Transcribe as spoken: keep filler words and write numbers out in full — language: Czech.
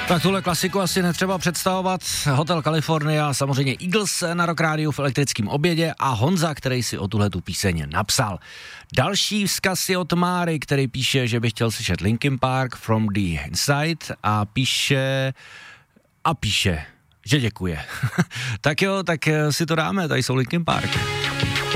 Tak tuhle klasiku asi netřeba představovat. Hotel California, samozřejmě Eagles na Rock Rádiu v elektrickém obědě a Honza, který si o tuhletu píseň napsal. Další vzkaz je od Máry, který píše, že by chtěl slyšet Linkin Park From the Inside a píše a píše, že děkuje. Tak jo, tak si to dáme, tady jsou Linkin Park.